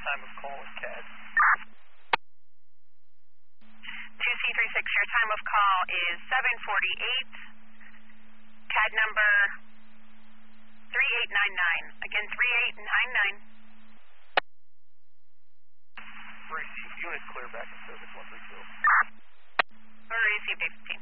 time of call with CAD. 2C36, your time of call is 7:48. CAD number 3899. Again, 3899. Received. Unit clear back in service 132. Or received A15.